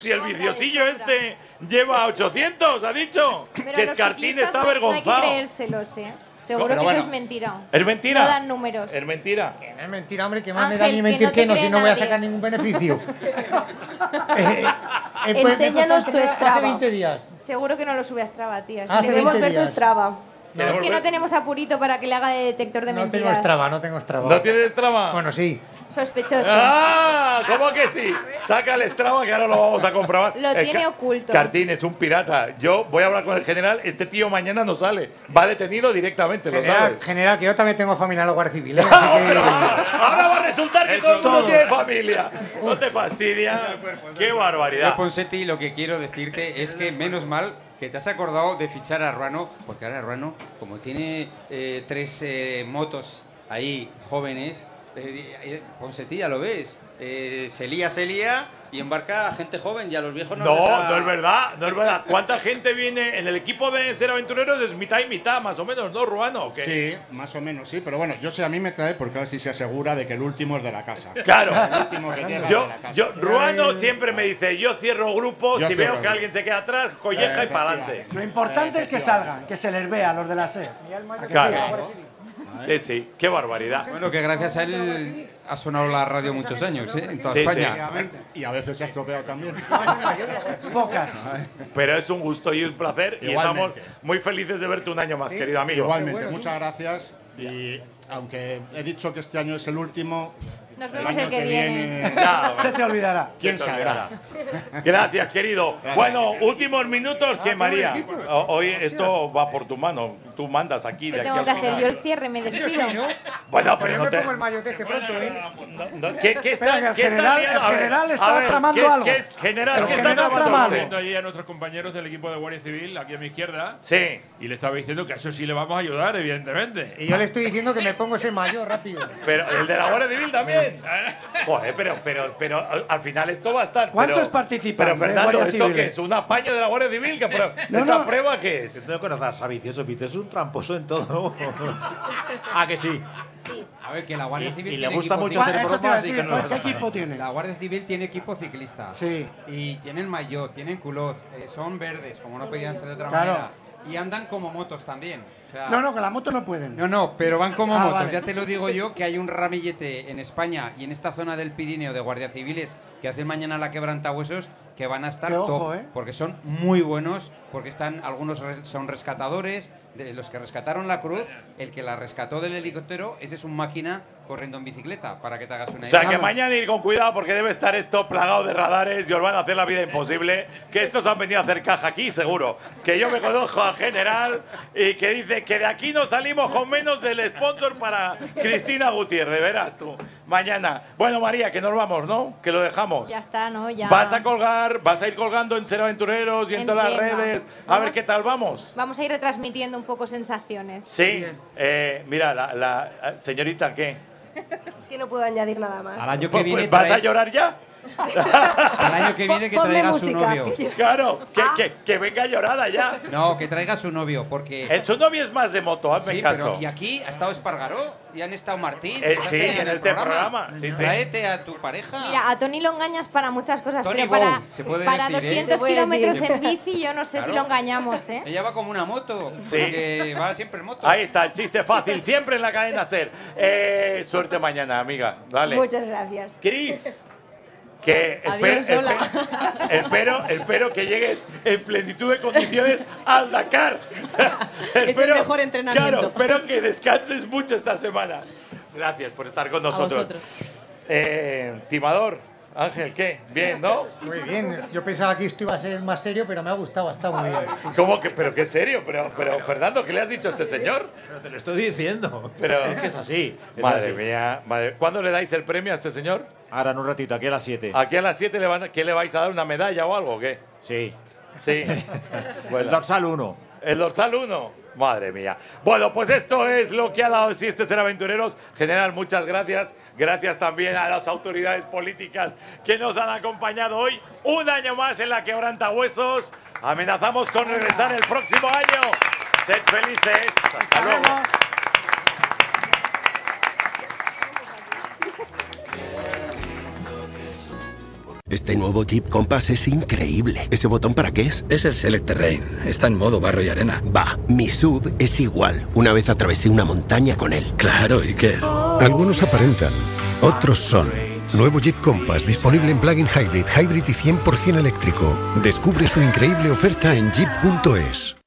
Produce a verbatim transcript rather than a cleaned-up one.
Si el viciosillo este lleva ochocientos, ha dicho. Pero Que los Escartín ciclistas está no hay- avergonzado. No hay que creérselos, ¿eh? Seguro Pero que bueno, eso es mentira. ¿Es mentira? No dan números. Es mentira. Que no es mentira, hombre, que más Ángel, me da ni que mentir no que te no, cree si no voy a nadie. sacar ningún beneficio. eh, eh, pues, Enséñanos me tu costó hace Strava. veinte días. Seguro que no lo sube a Strava, tío. Hace Queremos veinte ver tu días. Strava. No, es que no tenemos apurito para que le haga de detector de No mentiras. tengo Strava, no tengo Strava. ¿No tienes trama? Bueno, sí. Sospechoso. ¡Ah! ¿Cómo que sí? Saca el Strava que ahora lo vamos a comprobar. Lo El tiene Ca- oculto. Cartín es un pirata. Yo voy a hablar con el general. Este tío mañana no sale. Va detenido directamente, ¿lo General, sabes? general, que yo también tengo familia en la Guardia Civil. ¿eh? Así que- Ahora va a resultar que Eso todo el mundo todos. tiene familia. No te fastidia. ¡Qué Yo, barbaridad! Ponseti, lo que quiero decirte es que menos mal que te has acordado de fichar a Ruano, porque ahora Ruano, como tiene eh, tres eh, motos ahí jóvenes, eh, eh, Ponseti, ya lo ves, eh, se lía, se lía y embarca a gente joven y a los viejos no les No, da- no es verdad, no es verdad. ¿Cuánta gente viene en el equipo de Ser Aventureros? Es mitad y mitad, más o menos, ¿no, Ruano? ¿O qué? Sí, más o menos, sí. Pero bueno, yo sé, a mí me trae porque así se asegura de que el último es de la casa. Claro. El último que llega Yo, de la casa. yo, Ruano siempre me dice, yo cierro grupo, Yo si cierro veo que grupo. alguien se queda atrás, colleja y para adelante. Efectivamente. Lo importante es que salgan, que se les vea a los de la S E. Claro. Sí, sí, qué barbaridad. Bueno, que gracias a él ha sonado la radio muchos años, ¿eh? En toda Sí, España. Y a veces se ha estropeado también. Pocas. Pero es un gusto y un placer y Igualmente. estamos muy felices de verte un año más, querido amigo. Igualmente, muchas gracias. Y aunque he dicho que este año es el último, Nos el vemos año el que que viene. viene, Ya, Se te olvidará. ¿quién se te sabrá? Gracias, querido. Bueno, últimos minutos que María. o- Hoy esto va por tu mano. Tú mandas aquí de ¿Qué aquí tengo al que hacer? final. Yo el cierre me despido. Bueno, Pero pero yo no me te. pongo el maillot ese pronto, ¿eh? No, ¿Qué, qué está, Espera, que el qué está general- liando? el A ver, general a estaba ver, tramando ¿qué- algo. qué- general, El ¿qué está general tramando trama usted? algo. Viendo ahí a nuestros compañeros del equipo de Guardia Civil, aquí a mi izquierda, Sí, y le estaba diciendo que a eso sí le vamos a ayudar, evidentemente. Y yo le estoy diciendo que me pongo ese maillot rápido. pero el de la Guardia Civil también. Joder, pero, pero, pero al- al final esto va a estar. ¿Cuántos pero- participan Pero de Fernando, Guardia ¿esto qué Civiles? es? ¿Un apaño de la Guardia Civil? ¿Qué prueba- No, ¿Esta no. prueba qué es? Tengo que notar a Vicioso. Vicioso es un tramposo en todo. Ah, que sí. Sí. A ver, que la Guardia Y- Civil y le tiene gusta equipo mucho ciclista. hacer Eso te iba a bromas y decir, que no ¿qué lo equipo tiene? La Guardia Civil tiene equipo ciclista. Sí. Y tienen maillot, tienen culot, eh, son verdes, como no podían ser de otra Claro. manera. Y andan como motos también. O sea, No, no, con la moto no pueden. no, no, pero van como Ah, motos. vale. Ya te lo digo yo, que hay un ramillete en España y en esta zona del Pirineo de guardia civiles que hacen mañana la quebrantahuesos que van a estar Qué ojo, top, ¿eh? porque son muy buenos, porque están algunos res- son rescatadores, de los que rescataron la cruz, el que la rescató del helicóptero, ese es un máquina corriendo en bicicleta, para que te hagas una O sea, idea. que mañana ir con cuidado porque debe estar esto plagado de radares y os van a hacer la vida imposible. Que estos han venido a hacer caja aquí, seguro. Que yo me conozco al general y que dice que de aquí no salimos con menos del sponsor para Cristina Gutiérrez. Verás tú. Mañana. Bueno, María, que nos vamos, ¿no? Que lo dejamos. Ya está, ¿no? Ya. Vas a colgar, vas a ir colgando en Ser Aventureros y en todas las Entiendo. redes. A ver Vamos- qué tal vamos. Vamos a ir retransmitiendo un poco sensaciones. Sí. Eh, mira, la, la- señorita, ¿qué? Es que no puedo añadir nada más. Al año que Pues- viene pues, ¿Vas a trae- llorar ya? al año que viene que Ponme traiga su música. novio. Claro, que, que, que venga llorada ya. No, que traiga su novio, porque El su novio es más de moto, hazme sí, caso. pero y aquí ha estado Espargaró y han estado Martín. Eh, Están sí, en este programa, sí, sí. Tráete a tu pareja. Mira, a Tony lo engañas para muchas cosas, Tony pero Go, para, se puede para decir, ¿eh? doscientos Se puede kilómetros decir. en bici yo no sé si Claro. lo engañamos, ¿eh? Ella va como una moto, Sí. porque va siempre en moto. Ahí está, el chiste fácil, siempre en la cadena Ser. Eh, suerte mañana, amiga. Vale. Muchas gracias. Cris, que Adiós, espe- hola. espe- espero, espero que llegues en plenitud de condiciones al Dakar. el mejor entrenamiento. Claro, espero que descanses mucho esta semana. Gracias por estar con nosotros. vosotros. Eh, timador, Ángel, ¿qué? Bien, ¿no? Muy bien. Yo pensaba que esto iba a ser más serio, pero me ha gustado, ha estado muy bien. ¿Cómo que? Pero qué serio, pero, pero Fernando, ¿qué le has dicho a este señor? Pero te lo estoy diciendo. Pero Es que es así. Es madre así. mía, madre. ¿Cuándo le dais el premio a este señor? Ahora en un ratito, aquí a las siete. Aquí a las siete le van, a- ¿qué le vais a dar? ¿Una medalla o algo o qué? Sí. Sí. El Bueno, dorsal uno. el dorsal uno. Madre mía. Bueno, pues esto es lo que ha dado sí este Ser Aventureros. General, muchas gracias. Gracias también a las autoridades políticas que nos han acompañado hoy. Un año más en la Quebrantahuesos. Amenazamos con regresar el próximo año. Sed felices. Hasta luego. Este nuevo Jeep Compass es increíble. ¿Ese botón para qué es? Es el Select Terrain. Está en modo barro y arena. Va, mi sub es igual. Una vez atravesé una montaña con él. Claro, ¿y qué? Algunos aparentan, otros son. Nuevo Jeep Compass disponible en plug-in hybrid, hybrid y cien por ciento eléctrico. Descubre su increíble oferta en jeep punto es.